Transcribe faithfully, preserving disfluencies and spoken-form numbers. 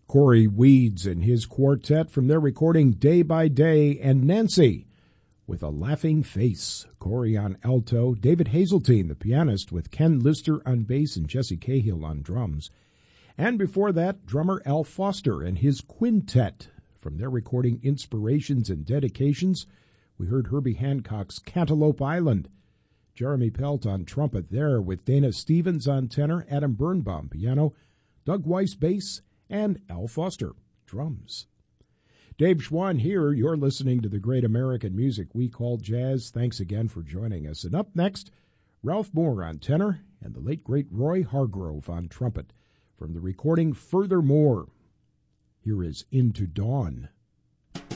Corey Weeds and his quartet from their recording Day by Day, and Nancy with A Laughing Face. Corey on alto, David Hazeltine, the pianist, with Ken Lister on bass and Jesse Cahill on drums. And before that, drummer Al Foster and his quintet from their recording Inspirations and Dedications. We heard Herbie Hancock's Cantaloupe Island. Jeremy Pelt on trumpet there, with Dana Stevens on tenor, Adam Birnbaum piano, Doug Weiss bass, and Al Foster drums. Dave Schwann here. You're listening to the great American music we call jazz. Thanks again for joining us. And up next, Ralph Moore on tenor and the late great Roy Hargrove on trumpet from the recording Furthermore. Here is Into Dawn.